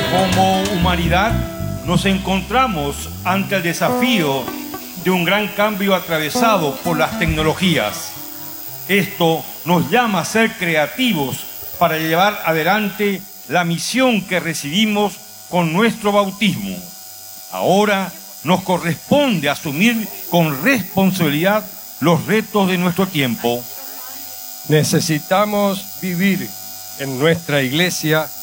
Como humanidad nos encontramos ante el desafío de un gran cambio atravesado por las tecnologías. Esto nos llama a ser creativos para llevar adelante la misión que recibimos con nuestro bautismo. Ahora nos corresponde asumir con responsabilidad los retos de nuestro tiempo. Necesitamos vivir en nuestra iglesia